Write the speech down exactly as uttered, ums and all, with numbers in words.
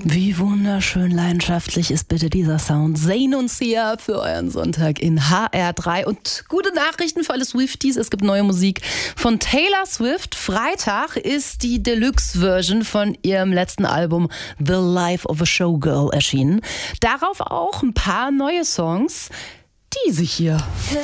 Wie wunderschön leidenschaftlich ist bitte dieser Sound. Zayn und Sia für euren Sonntag in H R drei. Und gute Nachrichten für alle Swifties. Es gibt neue Musik von Taylor Swift. Freitag ist die Deluxe-Version von ihrem letzten Album The Life of a Showgirl erschienen. Darauf auch ein paar neue Songs. Diese hier.